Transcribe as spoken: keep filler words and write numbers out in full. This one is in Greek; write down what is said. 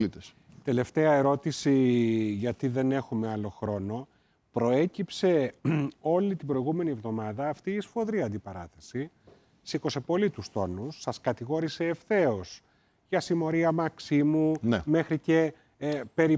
Τελευταία ερώτηση, γιατί δεν έχουμε άλλο χρόνο. Προέκυψε όλη την προηγούμενη εβδομάδα αυτή η σφοδρή αντιπαράθεση. Σήκωσε πολύ τους τόνους, σας κατηγόρησε ευθέως για συμμορία Μαξίμου, ναι. μέχρι και ε, περί